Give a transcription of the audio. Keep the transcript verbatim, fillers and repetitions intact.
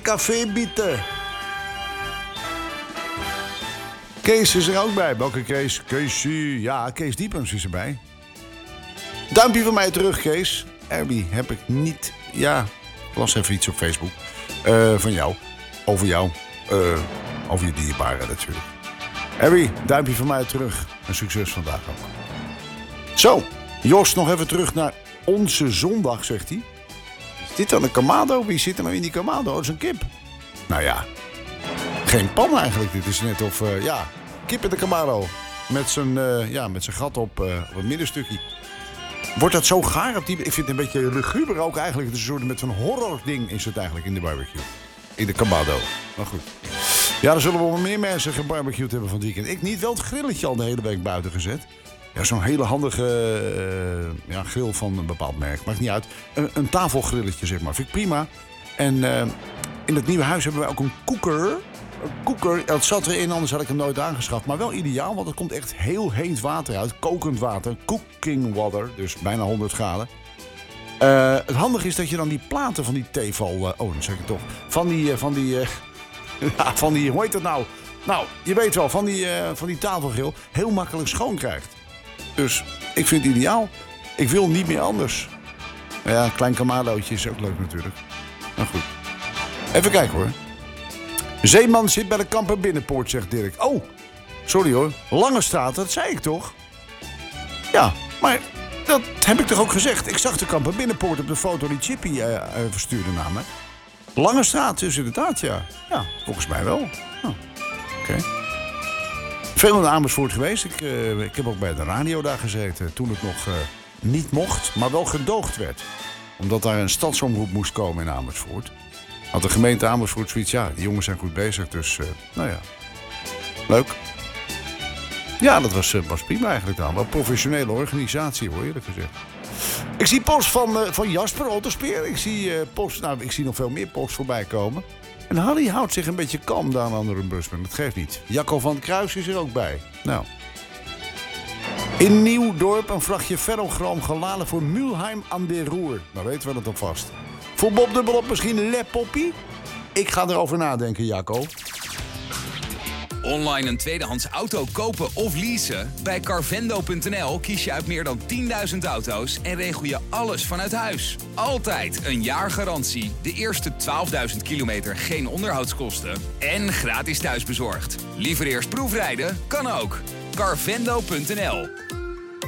café bieten. Kees is er ook bij. Welke Kees? Keesie. Ja, Kees Diepens is erbij. Duimpje van mij terug, Kees. Herbie, heb ik niet... Ja, ik las even iets op Facebook. Uh, van jou. Over jou. Uh, over je dierbaren natuurlijk. Herbie, duimpje van mij terug. En succes vandaag ook. Zo, Jos, nog even terug naar onze zondag, zegt hij. Is dit dan een kamado? Wie zit er nou in die kamado? Dat is een kip. Nou ja, geen pan eigenlijk. Dit is net of, uh, ja, kip in de kamado. Met zijn, uh, ja, met zijn gat op, uh, op het middenstukje. Wordt dat zo gaar? Op die... Ik vind het een beetje luguber ook eigenlijk. Het is een soort met zo'n horror ding is het eigenlijk in de barbecue. In de kamado. Maar goed. Ja, dan zullen we wel meer mensen gebarbecued hebben van het weekend. Ik niet. Wel het grilletje al de hele week buiten gezet. Ja, zo'n hele handige uh, ja, grill van een bepaald merk. Maakt niet uit. Een, een tafelgrilletje, zeg maar. Vind ik prima. En uh, in het nieuwe huis hebben we ook een koeker. Een koeker, dat zat erin, anders had ik hem nooit aangeschaft. Maar wel ideaal, want er komt echt heel heet water uit. Kokend water. Cooking water. Dus bijna honderd graden. Uh, het handige is dat je dan die platen van die Tefal... Uh, oh, dan zeg ik het toch. Van die... Uh, van die uh, ja, van die... Hoe heet dat nou? Nou, je weet wel. Van die, uh, van die tafelgrill. Heel makkelijk schoon krijgt. Dus ik vind het ideaal. Ik wil niet meer anders. Ja, een klein kamadootje is ook leuk natuurlijk. Maar goed. Even kijken hoor. Zeeman zit bij de Kamper Binnenpoort, zegt Dirk. Oh, sorry hoor. Langestraat, dat zei ik toch? Ja, maar dat heb ik toch ook gezegd. Ik zag de Kamper Binnenpoort op de foto die Chippy uh, uh, verstuurde naar me. Langestraat, dus inderdaad, ja. Ja, volgens mij wel. Oh, oké. Okay. Veel in Amersfoort geweest. Ik, uh, ik heb ook bij de radio daar gezeten. Toen het nog uh, niet mocht, maar wel gedoogd werd. Omdat daar een stadsomroep moest komen in Amersfoort. Had de gemeente Amersfoort zoiets, ja, die jongens zijn goed bezig. Dus, uh, nou ja, leuk. Ja, dat was, uh, was prima eigenlijk dan. Wel een professionele organisatie, hoor, eerlijk gezegd. Ik zie post van, uh, van Jasper Otterspeer. Ik zie, uh, post, nou, ik zie nog veel meer posts voorbij komen. En Harry houdt zich een beetje kalm daar aan de busman. Dat geeft niet. Jacco van het Kruis is er ook bij. Nou. In Nieuwdorp een vrachtje ferrochroom geladen voor Mülheim aan de Roer. Nou weten we dat op vast. Voor Bob dubbelop misschien Le Poppy? Ik ga erover nadenken, Jacco. Online een tweedehands auto kopen of leasen? Bij Carvendo punt n l kies je uit meer dan tienduizend auto's en regel je alles vanuit huis. Altijd een jaar garantie, de eerste twaalfduizend kilometer geen onderhoudskosten en gratis thuisbezorgd. Liever eerst proefrijden? Kan ook. Carvendo punt n l